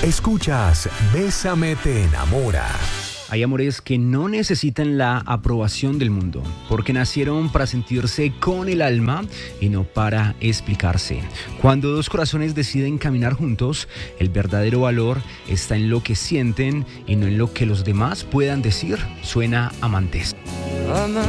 Escuchas Bésame te enamora. Hay amores que no necesitan la aprobación del mundo, porque nacieron para sentirse con el alma y no para explicarse. Cuando dos corazones deciden caminar juntos, el verdadero valor está en lo que sienten y no en lo que los demás puedan decir. Suena Amantes.